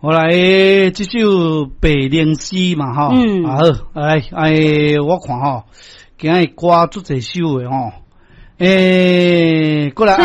好来，这首《白灵诗》嘛，吼，好，来，我看吼，今日歌足侪首诶，吼，过来。